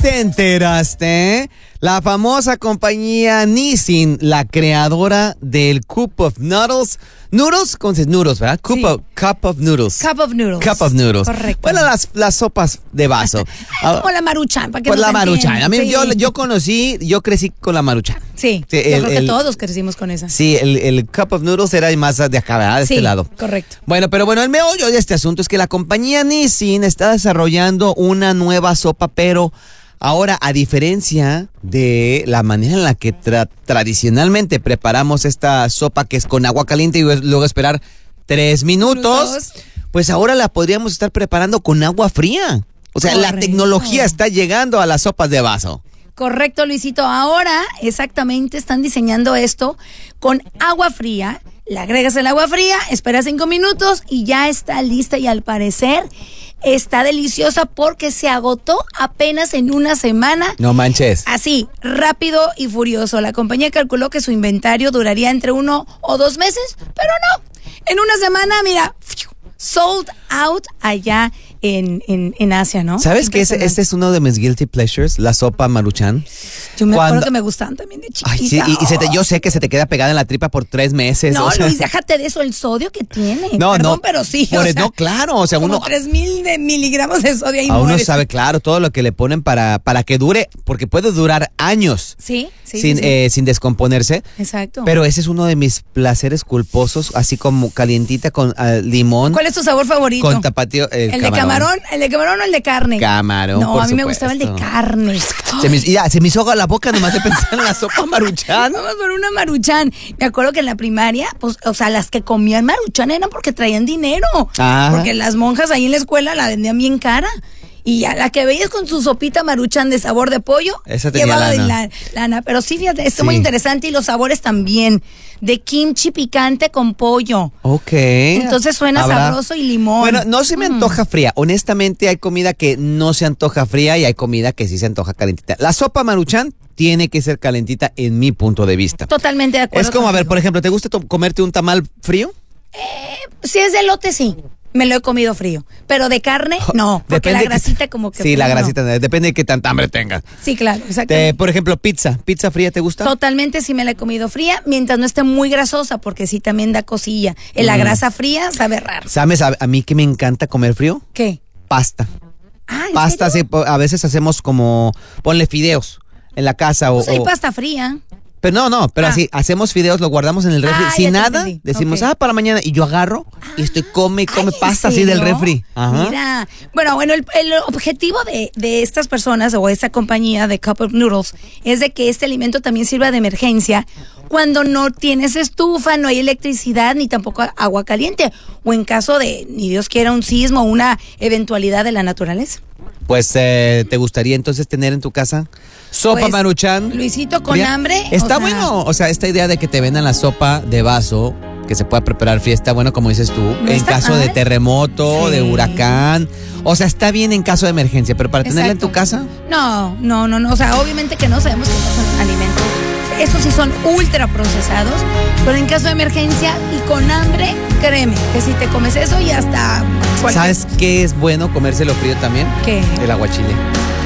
¿Te enteraste? La famosa compañía Nissin, la creadora del Cup of Noodles. ¿Noodles? ¿Cómo se dice? Noodles, ¿verdad? Cup of Noodles. Cup of Noodles. Cup of Noodles. Correcto. Bueno, las sopas de vaso. Como la Maruchan, para que Pues nos la Maruchan. A mí, entiendan. yo crecí con la Maruchan. Sí, Sí, yo creo que todos crecimos con esa. Sí, el Cup of Noodles era más de acá, ¿verdad? De este lado. Correcto. Bueno, el meollo de este asunto es que la compañía Nissin está desarrollando una nueva sopa, pero ahora, a diferencia de la manera en la que tradicionalmente preparamos esta sopa, que es con agua caliente y luego esperar 3 minutos, pues ahora la podríamos estar preparando con agua fría. O sea, la tecnología está llegando a las sopas de vaso. Correcto, Luisito. Ahora, exactamente, están diseñando esto con agua fría. Le agregas el agua fría, esperas 5 minutos y ya está lista. Y al parecer está deliciosa porque se agotó apenas en una semana. No manches. Así, rápido y furioso. La compañía calculó que su inventario duraría entre 1 o 2 meses, pero no. En una semana, mira, sold out allá en Asia, ¿no? ¿Sabes que este es uno de mis guilty pleasures? La sopa Maruchan. Yo me acuerdo que me gustaban también de chiquita. Ay, sí, yo sé que se te queda pegada en la tripa por 3 meses. No, o sea, Luis, déjate de eso, el sodio que tiene. No, Perdón, no. pero sí. No, claro, o sea, como uno... 3,000 miligramos de sodio ahí A uno mueres. sabe, claro, todo lo que le ponen para que dure, porque puede durar años. Sí. Sin descomponerse. Exacto. Pero ese es uno de mis placeres culposos, así como calientita con limón. ¿Cuál es tu sabor favorito? Con tapatío. ¿El de camarón? ¿El de camarón o el de carne? Camarón, No, por a mí me supuesto. gustaba el de carne. Se me hizo agua la boca nomás de pensar en la sopa Maruchan. Vamos por una Maruchan. Me acuerdo que en la primaria, pues, o sea, las que comían Maruchan eran porque traían dinero. Ah. Porque las monjas ahí en la escuela la vendían bien cara. Y a la que veías con su sopita Maruchan de sabor de pollo, esa tenía llevaba lana. lana. Pero sí, fíjate, está Sí. muy interesante y los sabores también. De kimchi picante con pollo. Ok. Entonces suena sabroso y limón. Bueno, no se me antoja fría. Honestamente, hay comida que no se antoja fría y hay comida que sí se antoja calentita. La sopa Maruchan tiene que ser calentita en mi punto de vista. Totalmente de acuerdo. Es como, a ver, contigo. por ejemplo, ¿te gusta comerte un tamal frío? Si es de elote, sí. Me lo he comido frío. Pero de carne, no. Porque Depende la grasita como que... Sí, la no. grasita, depende de qué tanta hambre tengas. Sí, claro, exactamente. Por ejemplo, pizza fría, ¿te gusta? Totalmente sí me la he comido fría, mientras no esté muy grasosa, porque sí también da cosilla. La grasa fría sabe raro. ¿Sabes a mí que me encanta comer frío? ¿Qué? Pasta. Ah, ¿en Pasta, serio? sí, a veces hacemos como, ponle fideos en la casa Pues hay pasta fría. Pero pero así, hacemos fideos, lo guardamos en el refri, Ah, sin ya te nada, entendí. decimos, Ok. para mañana, y yo agarro y estoy come Ay, pasta ¿en así del serio? refri. Ajá. Mira, bueno, el objetivo de estas personas o esta compañía de Cup of Noodles es de que este alimento también sirva de emergencia cuando no tienes estufa, no hay electricidad ni tampoco agua caliente o en caso de, ni Dios quiera, un sismo o una eventualidad de la naturaleza. Pues, ¿te gustaría entonces tener en tu casa sopa Pues, Maruchan? Luisito, con fría? hambre. Está o sea, bueno, o sea, esta idea de que te vendan la sopa de vaso, que se pueda preparar fría, está bueno, como dices tú, No en está caso mal. de terremoto, Sí. de huracán. O sea, está bien en caso de emergencia, pero para tenerla en tu casa... No. O sea, obviamente que no sabemos que no son alimentos. Esos sí son ultra procesados. Pero en caso de emergencia y con hambre, créeme que si te comes eso y hasta cualquier... ¿Sabes qué es bueno comérselo frío también? ¿Qué? El aguachile.